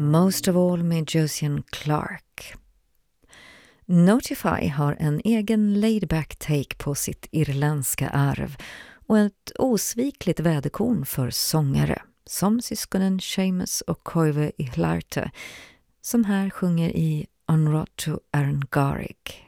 Most of All med Josian Clark. Notify har en egen laid-back take på sitt irländska arv och ett osvikligt väderkorn för sångare som syskonen Seamus och Koivu Ihlarte som här sjunger i On Road to Arngaric.